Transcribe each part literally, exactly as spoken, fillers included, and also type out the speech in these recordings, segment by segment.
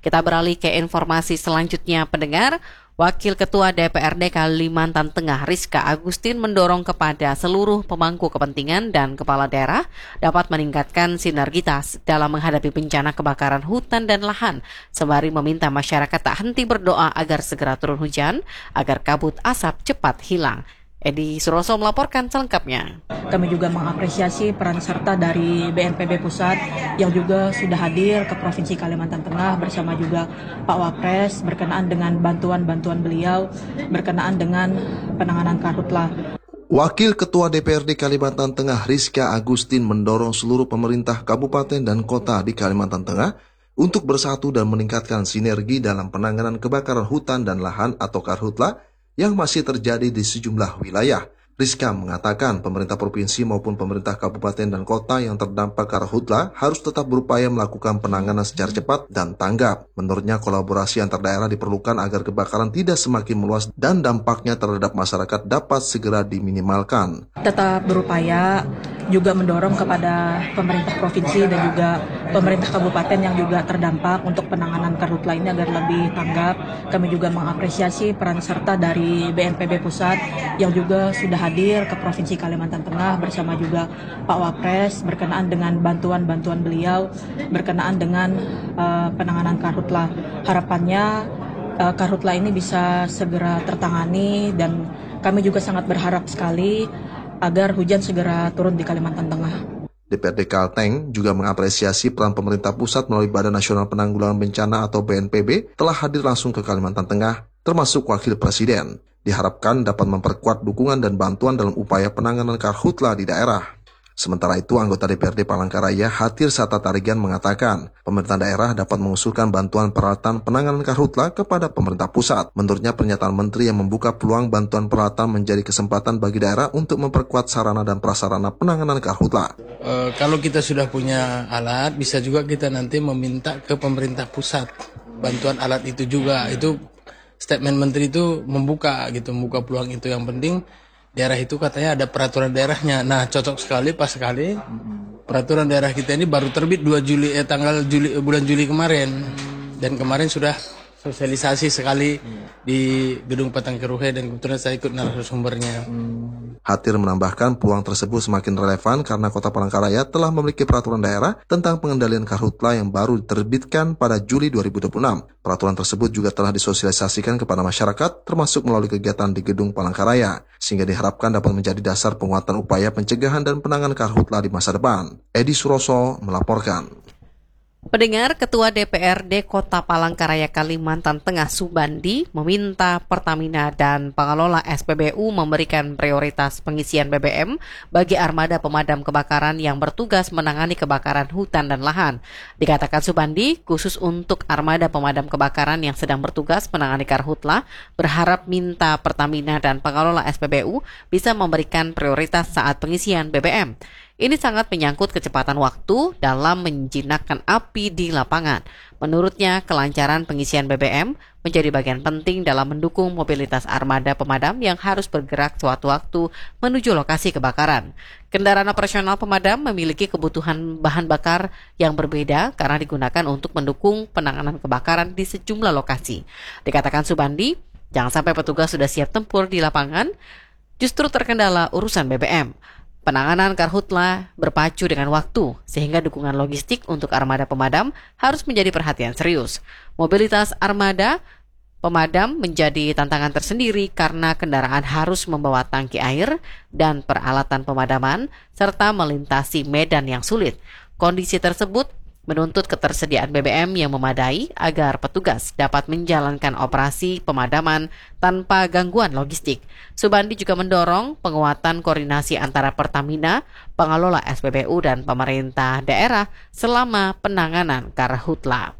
Kita beralih ke informasi selanjutnya, pendengar. Wakil Ketua D P R D Kalimantan Tengah Rizka Agustin mendorong kepada seluruh pemangku kepentingan dan kepala daerah dapat meningkatkan sinergitas dalam menghadapi bencana kebakaran hutan dan lahan, sembari meminta masyarakat tak henti berdoa agar segera turun hujan, agar kabut asap cepat hilang. Edi Suroso melaporkan selengkapnya. Kami juga mengapresiasi peran serta dari B N P B Pusat yang juga sudah hadir ke Provinsi Kalimantan Tengah bersama juga Pak Wapres berkenaan dengan bantuan-bantuan beliau berkenaan dengan penanganan karhutla. Wakil Ketua D P R D Kalimantan Tengah Rizka Agustin mendorong seluruh pemerintah kabupaten dan kota di Kalimantan Tengah untuk bersatu dan meningkatkan sinergi dalam penanganan kebakaran hutan dan lahan atau karhutla yang masih terjadi di sejumlah wilayah. Rizka mengatakan pemerintah provinsi maupun pemerintah kabupaten dan kota yang terdampak karhutla harus tetap berupaya melakukan penanganan secara cepat dan tanggap. Menurutnya kolaborasi antar daerah diperlukan agar kebakaran tidak semakin meluas dan dampaknya terhadap masyarakat dapat segera diminimalkan. Tetap berupaya juga mendorong kepada pemerintah provinsi dan juga pemerintah kabupaten yang juga terdampak untuk penanganan karhutla ini agar lebih tanggap. Kami juga mengapresiasi peran serta dari B N P B Pusat yang juga sudah hadir ke Provinsi Kalimantan Tengah bersama juga Pak Wapres berkenaan dengan bantuan-bantuan beliau berkenaan dengan uh, penanganan karhutla. Harapannya uh, karhutla ini bisa segera tertangani dan kami juga sangat berharap sekali agar hujan segera turun di Kalimantan Tengah. D P R D Kalteng juga mengapresiasi peran pemerintah pusat melalui Badan Nasional Penanggulangan Bencana atau B N P B telah hadir langsung ke Kalimantan Tengah, termasuk Wakil Presiden. Diharapkan dapat memperkuat dukungan dan bantuan dalam upaya penanganan karhutla di daerah. Sementara itu, anggota D P R D Palangkaraya Hatir Sata Tarigan mengatakan pemerintah daerah dapat mengusulkan bantuan peralatan penanganan karhutla kepada pemerintah pusat. Menurutnya, pernyataan menteri yang membuka peluang bantuan peralatan menjadi kesempatan bagi daerah untuk memperkuat sarana dan prasarana penanganan karhutla. E, kalau kita sudah punya alat, bisa juga kita nanti meminta ke pemerintah pusat bantuan alat itu juga. Itu statement menteri itu membuka gitu, membuka peluang itu. Yang penting daerah itu katanya ada peraturan daerahnya. Nah, cocok sekali, pas sekali. Peraturan daerah kita ini baru terbit dua Juli eh, tanggal Juli bulan Juli kemarin. Dan kemarin sudah sosialisasi sekali di Gedung Patangkeruhe dan kebetulan saya ikut narasumbernya. Hatir menambahkan peluang tersebut semakin relevan karena Kota Palangkaraya telah memiliki peraturan daerah tentang pengendalian karhutla yang baru diterbitkan pada Juli dua ribu dua puluh enam. Peraturan tersebut juga telah disosialisasikan kepada masyarakat termasuk melalui kegiatan di Gedung Palangkaraya, sehingga diharapkan dapat menjadi dasar penguatan upaya pencegahan dan penanganan karhutla di masa depan. Edi Suroso melaporkan. Pendengar, Ketua D P R D Kota Palangkaraya Kalimantan Tengah Subandi meminta Pertamina dan pengelola S P B U memberikan prioritas pengisian B B M bagi armada pemadam kebakaran yang bertugas menangani kebakaran hutan dan lahan. Dikatakan Subandi, khusus untuk armada pemadam kebakaran yang sedang bertugas menangani karhutla, berharap minta Pertamina dan pengelola S P B U bisa memberikan prioritas saat pengisian B B M. Ini sangat menyangkut kecepatan waktu dalam menjinakkan api di lapangan. Menurutnya, kelancaran pengisian B B M menjadi bagian penting dalam mendukung mobilitas armada pemadam yang harus bergerak sewaktu-waktu menuju lokasi kebakaran. Kendaraan operasional pemadam memiliki kebutuhan bahan bakar yang berbeda karena digunakan untuk mendukung penanganan kebakaran di sejumlah lokasi. Dikatakan Subandi, jangan sampai petugas sudah siap tempur di lapangan, justru terkendala urusan B B M. Penanganan karhutla berpacu dengan waktu, sehingga dukungan logistik untuk armada pemadam harus menjadi perhatian serius. Mobilitas armada pemadam menjadi tantangan tersendiri karena kendaraan harus membawa tangki air dan peralatan pemadaman, serta melintasi medan yang sulit. Kondisi tersebut menuntut ketersediaan B B M yang memadai agar petugas dapat menjalankan operasi pemadaman tanpa gangguan logistik. Subandi juga mendorong penguatan koordinasi antara Pertamina, pengelola S P B U dan pemerintah daerah selama penanganan karhutla.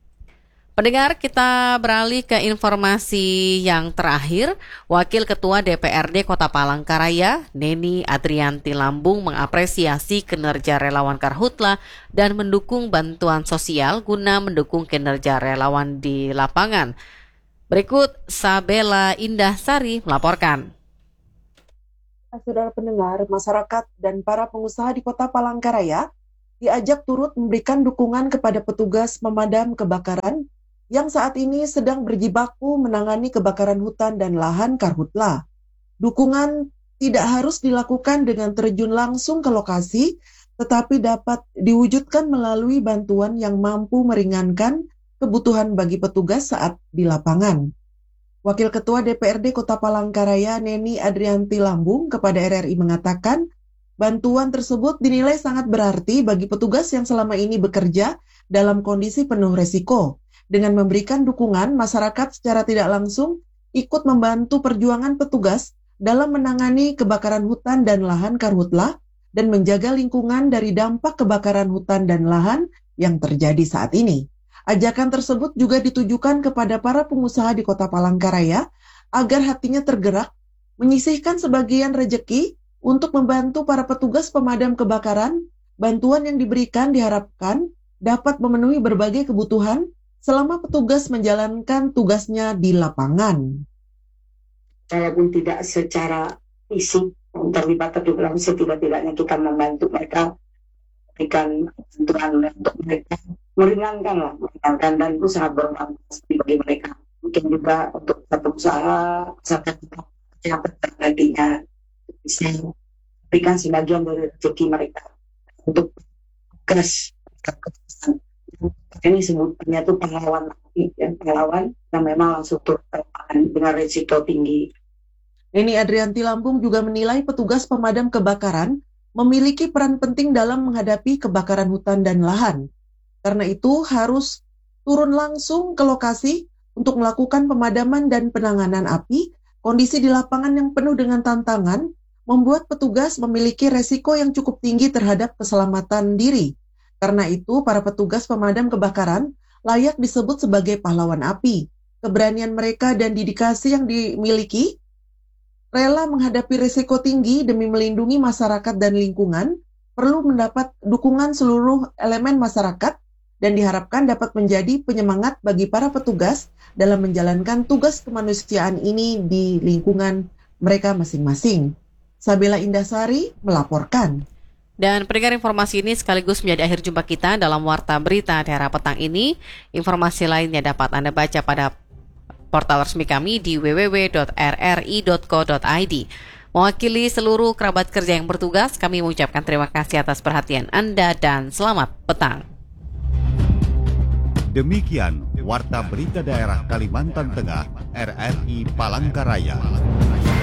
Pendengar, kita beralih ke informasi yang terakhir. Wakil Ketua D P R D Kota Palangkaraya, Neni Adrianti Lambung, mengapresiasi kinerja relawan karhutla dan mendukung bantuan sosial guna mendukung kinerja relawan di lapangan. Berikut Sabela Indah Sari melaporkan. Saudara pendengar, masyarakat dan para pengusaha di Kota Palangkaraya diajak turut memberikan dukungan kepada petugas pemadam kebakaran yang saat ini sedang berjibaku menangani kebakaran hutan dan lahan Karhutla. Dukungan tidak harus dilakukan dengan terjun langsung ke lokasi, tetapi dapat diwujudkan melalui bantuan yang mampu meringankan kebutuhan bagi petugas saat di lapangan. Wakil Ketua D P R D Kota Palangkaraya, Neni Adrianti Lambung, kepada R R I mengatakan, bantuan tersebut dinilai sangat berarti bagi petugas yang selama ini bekerja dalam kondisi penuh resiko. Dengan memberikan dukungan, masyarakat secara tidak langsung ikut membantu perjuangan petugas dalam menangani kebakaran hutan dan lahan Karhutla dan menjaga lingkungan dari dampak kebakaran hutan dan lahan yang terjadi saat ini. Ajakan tersebut juga ditujukan kepada para pengusaha di Kota Palangkaraya agar hatinya tergerak, menyisihkan sebagian rejeki untuk membantu para petugas pemadam kebakaran. Bantuan yang diberikan diharapkan dapat memenuhi berbagai kebutuhan selama petugas menjalankan tugasnya di lapangan. Walaupun tidak secara fisik terlibat terlibat, setidak-tidaknya kita membantu mereka, berikan bantuan untuk mereka, meringankan lah, meringankan, dan itu sangat bermanfaat bagi mereka. Mungkin juga untuk satu usaha, masyarakat yang nantinya bisa berikan sebagian dari rezeki mereka untuk tugas. Ini sebutannya itu pahlawan, ya, pahlawan yang memang langsung turun ke lapangan dengan risiko tinggi. Neni Adrianti Lambung juga menilai petugas pemadam kebakaran memiliki peran penting dalam menghadapi kebakaran hutan dan lahan. Karena itu harus turun langsung ke lokasi untuk melakukan pemadaman dan penanganan api. Kondisi di lapangan yang penuh dengan tantangan membuat petugas memiliki resiko yang cukup tinggi terhadap keselamatan diri. Karena itu, para petugas pemadam kebakaran layak disebut sebagai pahlawan api. Keberanian mereka dan dedikasi yang dimiliki rela menghadapi risiko tinggi demi melindungi masyarakat dan lingkungan, perlu mendapat dukungan seluruh elemen masyarakat dan diharapkan dapat menjadi penyemangat bagi para petugas dalam menjalankan tugas kemanusiaan ini di lingkungan mereka masing-masing. Sabila Indasari melaporkan. Dan pendengar, informasi ini sekaligus menjadi akhir jumpa kita dalam Warta Berita Daerah Petang ini. Informasi lainnya dapat Anda baca pada portal resmi kami di w w w dot r r i dot co dot i d. Mewakili seluruh kerabat kerja yang bertugas, kami mengucapkan terima kasih atas perhatian Anda dan selamat petang. Demikian Warta Berita Daerah Kalimantan Tengah R R I Palangkaraya.